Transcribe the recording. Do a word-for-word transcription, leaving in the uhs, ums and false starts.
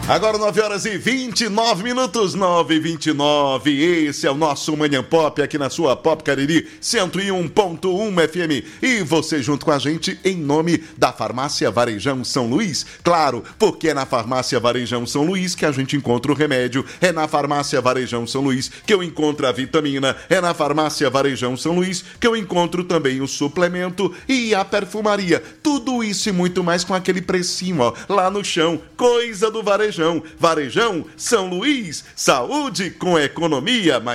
Agora nove horas e vinte e nove minutos, nove e vinte e nove. Esse é o nosso Manhã Pop aqui na sua Pop Cariri cento e um ponto um F M. E você junto com a gente em nome da Farmácia Varejão São Luís. Claro, porque é na Farmácia Varejão São Luís que a gente encontra o remédio. É na Farmácia Varejão São Luís que eu encontro a vitamina. É na Farmácia Varejão São Luís que eu encontro também o suplemento e a perfumaria. Tudo isso e muito mais com aquele precinho, ó, lá no chão. Coisa do Varejão. Varejão São Luís, saúde com economia.